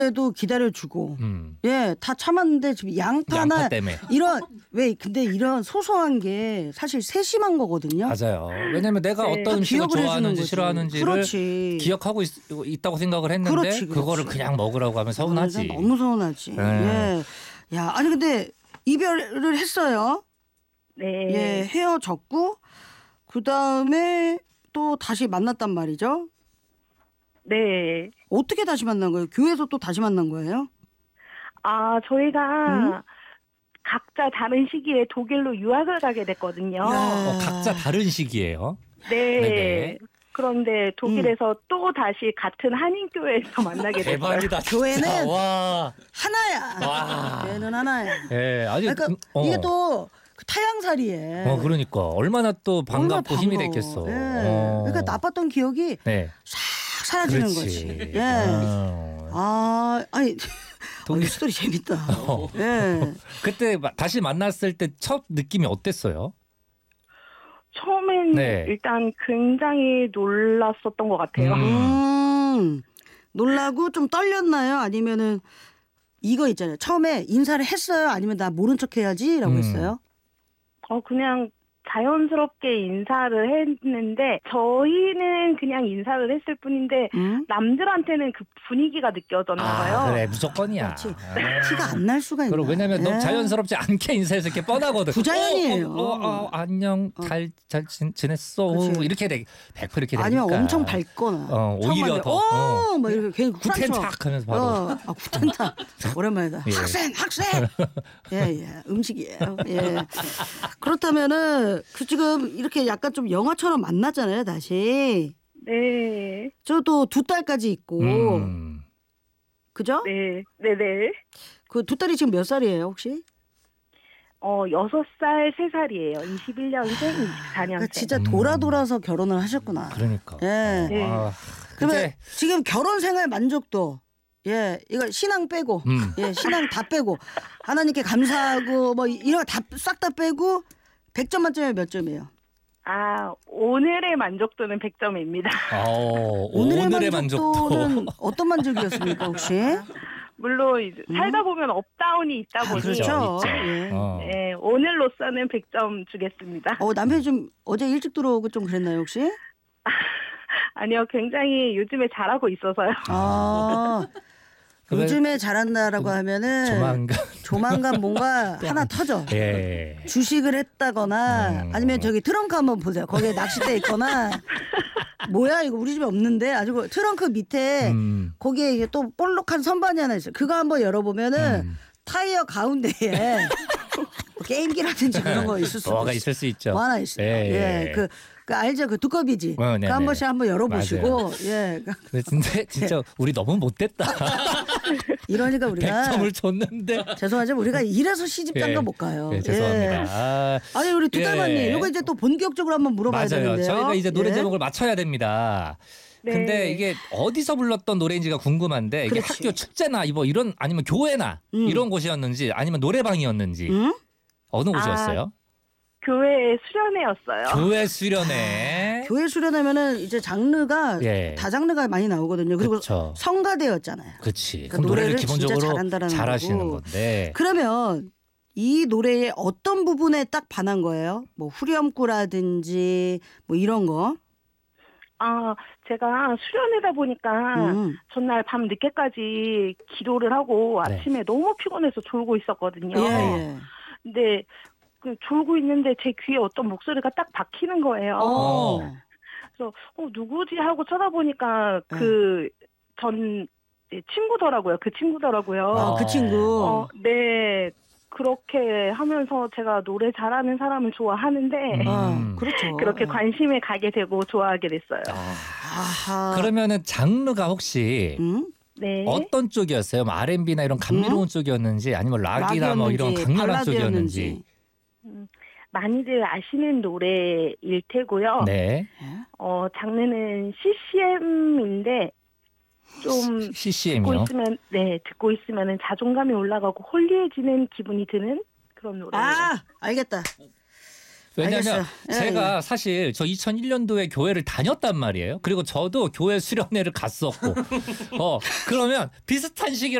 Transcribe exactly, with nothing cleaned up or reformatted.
때도 기다려주고, 음. 예, 다 참았는데 지금 양파나 양파 때문에. 이런 왜 근데 이런 소소한 게 사실 세심한 거거든요. 맞아요. 왜냐면 내가 네. 어떤 음식을 기억을 해주는 좋아하는지 거지. 싫어하는지를 그렇지. 기억하고 있, 있다고 생각을 했는데 그렇지, 그렇지. 그거를 그냥 먹으라고 하면 서운하지. 너무 서운하지. 네. 예. 야, 아니 근데 이별을 했어요. 네. 예, 헤어졌고 그 다음에 또 다시 만났단 말이죠. 네. 어떻게 다시 만난 거예요? 교회에서 또 다시 만난 거예요? 아, 저희가 음? 각자 다른 시기에 독일로 유학을 가게 됐거든요. 야. 어, 각자 다른 시기예요. 네. 네네. 그런데 독일에서 또 다시 같은 한인교회에서 만나게 됐어요. 대박이다. 진짜. 교회는 와. 하나야. 와. 교회는 하나야. 예, 아주 그러니까 음, 어. 이게 또 타양살이에. 어, 그러니까 얼마나 또 반갑고 얼마나 힘이 반가워. 됐겠어. 예. 어. 그러니까 나빴던 기억이 네. 싹 사라지는 그렇지. 거지. 예. 어. 아, 아니. 독일- 어, 이 스토리 재밌다. 어. 예. 그때 마- 다시 만났을 때 첫 느낌이 어땠어요? 처음엔 네. 일단 굉장히 놀랐었던 것 같아요. 음. 음. 놀라고 좀 떨렸나요? 아니면은 이거 있잖아요. 처음에 인사를 했어요? 아니면 나 모른 척 해야지라고 음. 했어요? 어, 그냥 자연스럽게 인사를 했는데 저희는 그냥 인사를 했을 뿐인데 음? 남들한테는 그 분위기가 느껴졌나 봐요. 아, 그래 무조건이야. 그렇지. 아. 티가 안 날 수가 있나? 그리고 왜냐면 너무 예. 자연스럽지 않게 인사해서 이렇게 뻔하거든. 부자연이에요. 어, 어, 어, 어, 안녕, 어. 잘, 잘 지- 지냈어. 그렇지. 이렇게 돼. 백 퍼센트 이렇게 되니까. 아니면 엄청 밝거나. 어, 처음 오히려 만나면 더. 어, 어. 뭐 이렇게 괜히 쿨한 척. 구텐탁 하면서 바로. 어, 아, 구텐탁. 오랜만이다. 예. 학생, 학생. 예, 예. 음식이에요. 예. 그렇다면은 그 지금 이렇게 약간 좀 영화처럼 만났잖아요, 다시. 네. 저도 두 딸까지 있고. 음. 그죠? 네. 네네. 그 두 딸이 지금 몇 살이에요, 혹시? 어, 여섯 살, 세 살이에요. 이십일 년생, 이십사 년생. 그러니까 진짜 음. 돌아 돌아서 결혼을 하셨구나. 그러니까. 예. 네. 아, 그러면 이제, 지금 결혼 생활 만족도 예 이거 신앙 빼고 음. 예 신앙 다 빼고 하나님께 감사하고 뭐 이런 다 싹 다 빼고 백 점 만점에 몇 점이에요? 아, 오늘의 만족도는 백 점입니다. 어, 오늘의, 오늘의 만족도는 만족도. 어떤 만족이었습니까 혹시? 물론 이제 음? 살다 보면 업다운이 있다 아, 보니 그렇죠. 있죠. 예. 어. 네, 오늘로서는 백 점 주겠습니다. 어 남편이 좀 어제 일찍 들어오고 좀 그랬나요 혹시? 아니요, 굉장히 요즘에 잘하고 있어서요. 아 그래, 요즘에 잘한다라고 하면은 조만간. 조만간 뭔가 하나 터져. 예. 주식을 했다거나 음. 아니면 저기 트렁크 한번 보세요. 거기에 낚싯대 있거나 뭐야 이거 우리 집에 없는데 아주 그 트렁크 밑에 음. 거기에 이게 또 볼록한 선반이 하나 있어요. 그거 한번 열어보면은 음. 타이어 가운데에 뭐 게임기라든지 그런 거 있을 수 뭐가 있- 있을 수 있죠. 뭐 하나 있어요. 예, 예, 예. 그, 그 알죠 그 두꺼비지. 어, 그 네네. 한 번씩 한번 열어보시고 예 근데 진짜, 진짜 우리 너무 못됐다. 이러니까 우리가 백 점을 줬는데. 죄송하지만 우리가 이래서 시집장가 예. 못 가요. 예, 죄송합니다. 예. 아, 아니 우리 두달만님 예. 이거 이제 또 본격적으로 한번 물어봐야 맞아요. 되는데요. 저희가 이제 노래 예. 제목을 맞춰야 됩니다. 네. 근데 이게 어디서 불렀던 노래인지가 궁금한데 이게 그렇지. 학교 축제나 뭐 이런 아니면 교회나 음. 이런 곳이었는지 아니면 노래방이었는지 응? 어느 곳이었어요? 교회 수련회였어요. 교회 수련회. 교회 수련하면은 이제 장르가 예. 다 장르가 많이 나오거든요. 그리고 그쵸. 성가대였잖아요. 그치. 그러니까 그럼 노래를 노래를 진짜 기본적으로 잘한다라는 잘하시는 거고. 건데. 그러면 이 노래의 어떤 부분에 딱 반한 거예요? 뭐 후렴구라든지 뭐 이런 거. 아, 제가 수련회다 보니까 음. 전날 밤 늦게까지 기도를 하고 네. 아침에 너무 피곤해서 졸고 있었거든요. 예, 예. 근데 그 졸고 있는데 제 귀에 어떤 목소리가 딱 박히는 거예요. 어. 그래서 어, 누구지 하고 쳐다보니까 네. 그 전 친구더라고요. 그 친구더라고요. 아, 그 친구. 어, 네. 그렇게 하면서 제가 노래 잘하는 사람을 좋아하는데 음. 아, 그렇죠. 그렇게 예. 관심을 가게 되고 좋아하게 됐어요. 아, 아하. 그러면은 장르가 혹시 음? 네. 어떤 쪽이었어요? 뭐 알앤비나 이런 감미로운 쪽이었는지 아니면 락이나 뭐 이런 락이었는지, 강렬한 발라드였는지. 쪽이었는지. 많이들 아시는 노래일 테고요. 네. 어, 장르는 씨씨엠인데 좀 듣고 씨씨엠이요. 있으면 네 듣고 있으면은 자존감이 올라가고 홀리해지는 기분이 드는 그런 노래예요. 아, 알겠다. 왜냐하면 알겠어요. 예, 제가 예. 사실 저 이천일 년도에 교회를 다녔단 말이에요. 그리고 저도 교회 수련회를 갔었고 어 그러면 비슷한 시기